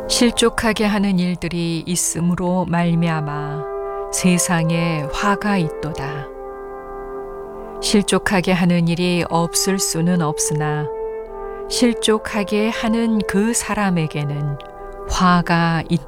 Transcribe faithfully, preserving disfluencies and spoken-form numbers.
실족하게 하는 일들이 있음으로 말미암아 세상에 화가 있도다. 실족하게 하는 일이 없을 수는 없으나 실족하게 하는 그 사람에게는 화가 있다.